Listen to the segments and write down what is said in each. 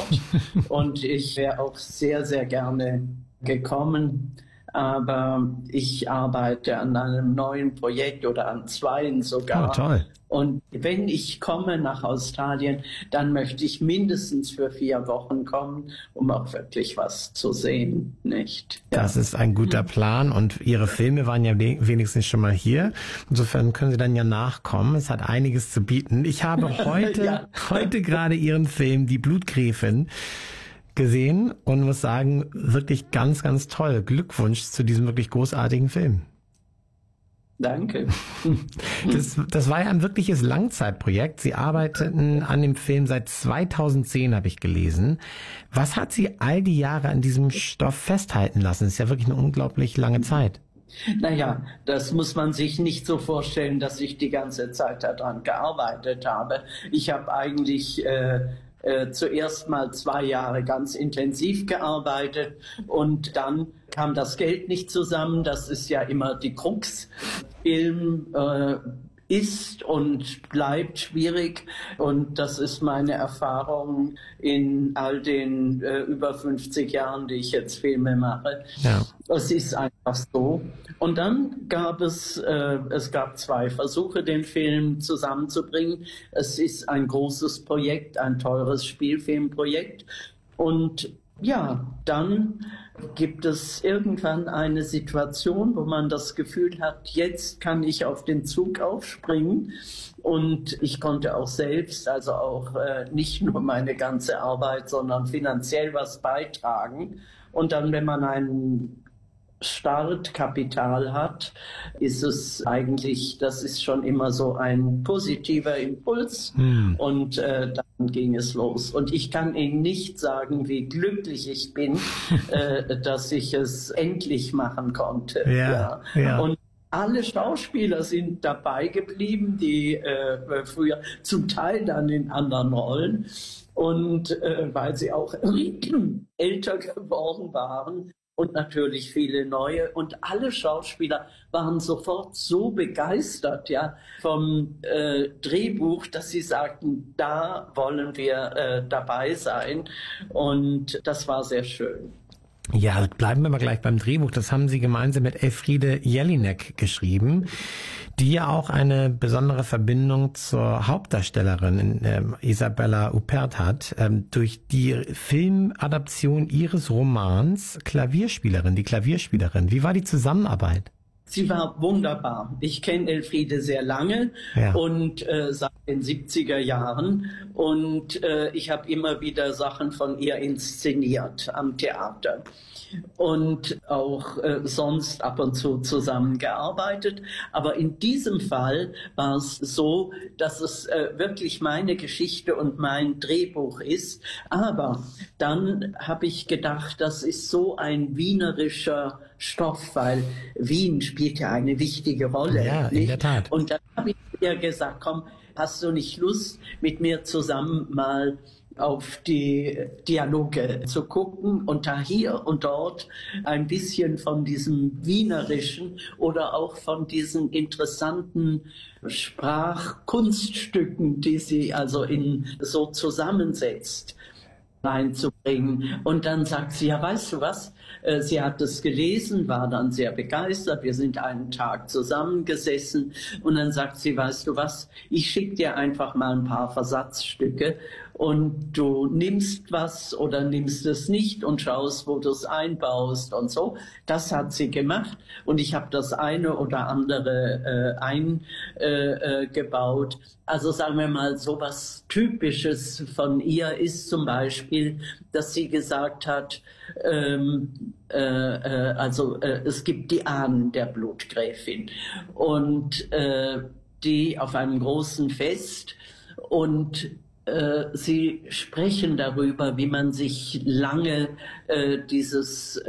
dort. Und ich wäre auch sehr, sehr gerne gekommen. Aber ich arbeite an einem neuen Projekt oder an zweien sogar. Oh, toll. Und wenn ich komme nach Australien, dann möchte ich mindestens für 4 Wochen kommen, um auch wirklich was zu sehen, nicht? Ja. Das ist ein guter Plan und Ihre Filme waren ja wenigstens schon mal hier. Insofern können Sie dann ja nachkommen. Es hat einiges zu bieten. Ich habe heute gerade Ihren Film Die Blutgräfin gesehen und muss sagen, wirklich ganz, ganz toll. Glückwunsch zu diesem wirklich großartigen Film. Danke. Das war ja ein wirkliches Langzeitprojekt. Sie arbeiteten an dem Film seit 2010, habe ich gelesen. Was hat Sie all die Jahre an diesem Stoff festhalten lassen? Das ist ja wirklich eine unglaublich lange Zeit. Naja, das muss man sich nicht so vorstellen, dass ich die ganze Zeit daran gearbeitet habe. Ich habe eigentlich zuerst mal 2 Jahre ganz intensiv gearbeitet und dann kam das Geld nicht zusammen. Das ist ja immer die Krux. Film ist und bleibt schwierig und das ist meine Erfahrung in all den über 50 Jahren, die ich jetzt Filme mache. Ja. Es ist einfach so. Und dann gab es gab 2 Versuche, den Film zusammenzubringen. Es ist ein großes Projekt, ein teures Spielfilmprojekt. Und ja, dann gibt es irgendwann eine Situation, wo man das Gefühl hat, jetzt kann ich auf den Zug aufspringen. Und ich konnte auch selbst, also auch nicht nur meine ganze Arbeit, sondern finanziell was beitragen. Und dann, wenn man einen Startkapital hat, ist es eigentlich, das ist schon immer so ein positiver Impuls und dann ging es los. Und ich kann Ihnen nicht sagen, wie glücklich ich bin, dass ich es endlich machen konnte. Ja. Und alle Schauspieler sind dabei geblieben, die früher zum Teil dann in anderen Rollen und weil sie auch älter geworden waren. Und natürlich viele neue. Und alle Schauspieler waren sofort so begeistert vom Drehbuch, dass sie sagten, da wollen wir dabei sein. Und das war sehr schön. Ja, bleiben wir mal gleich beim Drehbuch. Das haben Sie gemeinsam mit Elfriede Jelinek geschrieben, die ja auch eine besondere Verbindung zur Hauptdarstellerin Isabella Huppert hat, durch die Filmadaption ihres Romans Klavierspielerin, die Klavierspielerin. Wie war die Zusammenarbeit? Sie war wunderbar. Ich kenne Elfriede sehr lange und seit den 70er Jahren und ich habe immer wieder Sachen von ihr inszeniert am Theater und auch sonst ab und zu zusammengearbeitet. Aber in diesem Fall war es so, dass es wirklich meine Geschichte und mein Drehbuch ist. Aber dann habe ich gedacht, das ist so ein wienerischer Stoff, weil Wien spielt ja eine wichtige Rolle. Ja, in der Tat. Und dann habe ich ihr gesagt, komm, hast du nicht Lust, mit mir zusammen mal auf die Dialoge zu gucken und da hier und dort ein bisschen von diesem Wienerischen oder auch von diesen interessanten Sprachkunststücken, die sie also so zusammensetzt, reinzubringen. Und dann sagt sie, ja, weißt du was? Sie hat es gelesen, war dann sehr begeistert. Wir sind einen Tag zusammengesessen und dann sagt sie, weißt du was? Ich schicke dir einfach mal ein paar Versatzstücke und du nimmst was oder nimmst es nicht und schaust, wo du es einbaust und so. Das hat sie gemacht und ich habe das eine oder andere eingebaut. Also sagen wir mal, so was Typisches von ihr ist zum Beispiel, dass sie gesagt hat, es gibt die Ahnen der Blutgräfin und die auf einem großen Fest und sie sprechen darüber, wie man sich lange dieses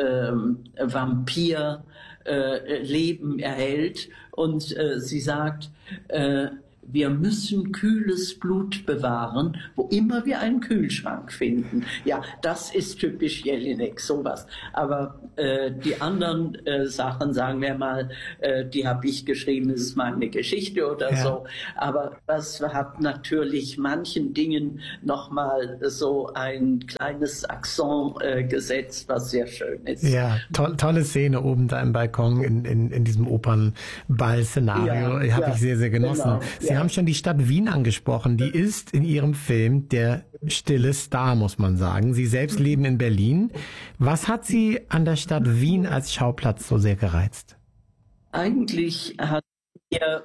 Vampirleben erhält und sie sagt, wir müssen kühles Blut bewahren, wo immer wir einen Kühlschrank finden. Ja, das ist typisch Jelinek, sowas. Aber die anderen Sachen, sagen wir mal, die habe ich geschrieben, es ist meine Geschichte oder so. Aber das hat natürlich manchen Dingen nochmal so ein kleines Akzent gesetzt, was sehr schön ist. Ja, tolle Szene oben da im Balkon in diesem Opernball-Szenario. Habe ich sehr, sehr genossen. Genau, Sie haben schon die Stadt Wien angesprochen. Die ist in Ihrem Film der stille Star, muss man sagen. Sie selbst leben in Berlin. Was hat Sie an der Stadt Wien als Schauplatz so sehr gereizt? Eigentlich hat mir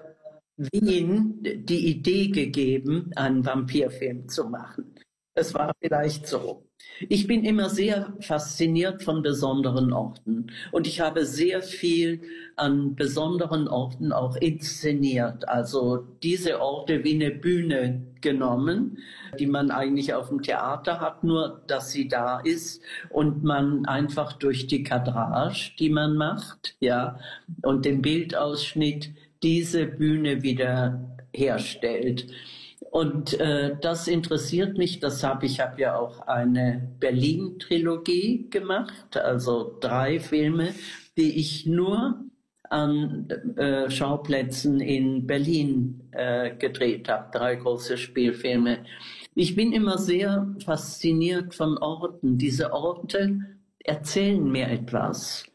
Wien die Idee gegeben, einen Vampirfilm zu machen. Es war vielleicht so. Ich bin immer sehr fasziniert von besonderen Orten und ich habe sehr viel an besonderen Orten auch inszeniert. Also diese Orte wie eine Bühne genommen, die man eigentlich auf dem Theater hat, nur dass sie da ist und man einfach durch die Kadrage, die man macht, ja, und den Bildausschnitt diese Bühne wieder herstellt. Und das interessiert mich, ich habe ja auch eine Berlin-Trilogie gemacht, also 3 Filme, die ich nur an Schauplätzen in Berlin gedreht habe, 3 große Spielfilme. Ich bin immer sehr fasziniert von Orten. Diese Orte erzählen mir etwas.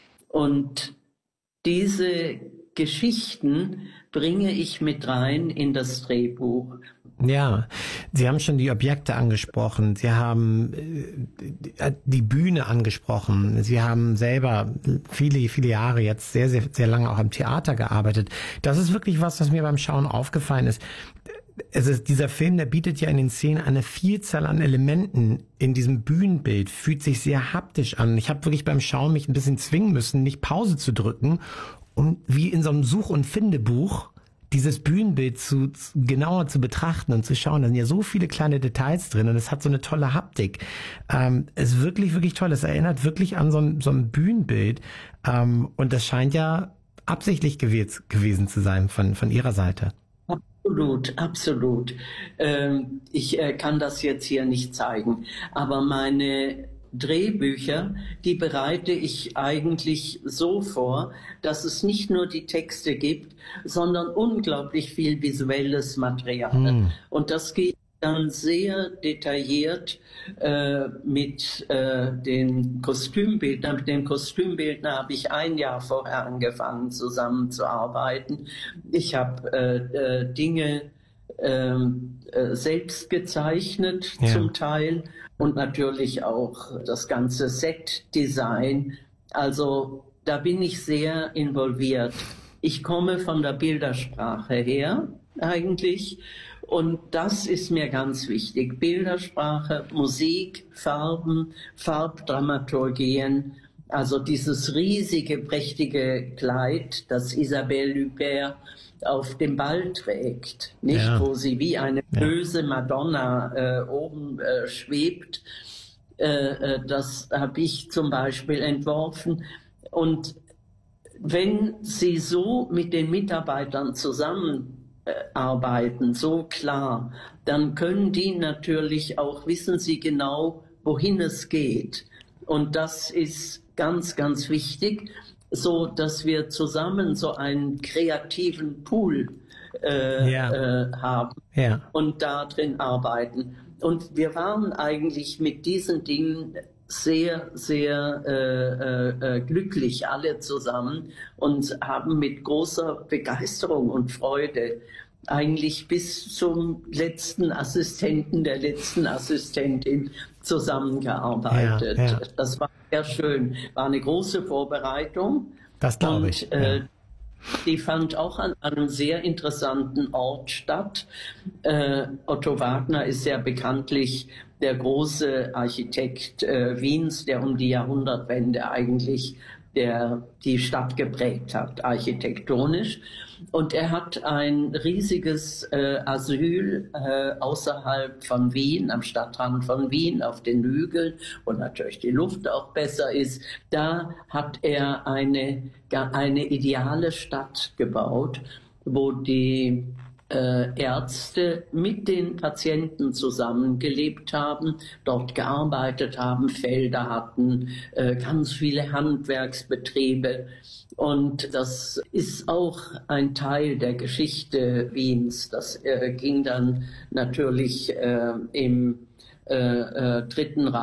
Und diese Geschichten bringe ich mit rein in das Drehbuch. Ja, Sie haben schon die Objekte angesprochen, Sie haben die Bühne angesprochen, Sie haben selber viele, viele Jahre jetzt sehr, sehr, sehr lange auch am Theater gearbeitet. Das ist wirklich was mir beim Schauen aufgefallen ist. Dieser Film, der bietet ja in den Szenen eine Vielzahl an Elementen in diesem Bühnenbild, fühlt sich sehr haptisch an. Ich habe wirklich beim Schauen mich ein bisschen zwingen müssen, nicht Pause zu drücken, um wie in so einem Such- und Findebuch dieses Bühnenbild genauer zu betrachten und zu schauen. Da sind ja so viele kleine Details drin und es hat so eine tolle Haptik. Es ist wirklich, wirklich toll. Es erinnert wirklich an so ein Bühnenbild. Und das scheint ja absichtlich gewesen zu sein von Ihrer Seite. Absolut, absolut. Ich kann das jetzt hier nicht zeigen, aber meine Drehbücher, die bereite ich eigentlich so vor, dass es nicht nur die Texte gibt, sondern unglaublich viel visuelles Material. Und das geht dann sehr detailliert mit den Kostümbildnern. Mit den Kostümbildnern habe ich 1 Jahr vorher angefangen zusammenzuarbeiten. Ich habe Dinge selbst gezeichnet zum Teil und natürlich auch das ganze Set-Design. Also da bin ich sehr involviert. Ich komme von der Bildersprache her eigentlich und das ist mir ganz wichtig. Bildersprache, Musik, Farben, Farbdramaturgien. Also dieses riesige, prächtige Kleid, das Isabelle Huppert auf dem Ball trägt, nicht, wo sie wie eine böse Madonna oben schwebt. Das habe ich zum Beispiel entworfen. Und wenn Sie so mit den Mitarbeitern zusammenarbeiten, so klar, dann können die natürlich auch, wissen sie genau, wohin es geht. Und das ist ganz, ganz wichtig, so dass wir zusammen so einen kreativen Pool haben und da drin arbeiten. Und wir waren eigentlich mit diesen Dingen sehr, sehr glücklich alle zusammen und haben mit großer Begeisterung und Freude eigentlich bis zum letzten Assistenten, der letzten Assistentin zusammengearbeitet. Das war sehr schön. War eine große Vorbereitung. Das glaube ich. Die fand auch an einem sehr interessanten Ort statt. Otto Wagner ist ja bekanntlich der große Architekt Wiens, der um die Jahrhundertwende eigentlich die Stadt geprägt hat, architektonisch. Und er hat ein riesiges Asyl außerhalb von Wien, am Stadtrand von Wien, auf den Hügeln, wo natürlich die Luft auch besser ist. Da hat er eine ideale Stadt gebaut, wo die Ärzte mit den Patienten zusammengelebt haben, dort gearbeitet haben, Felder hatten, ganz viele Handwerksbetriebe. Und das ist auch ein Teil der Geschichte Wiens. Das ging dann natürlich im Dritten Reich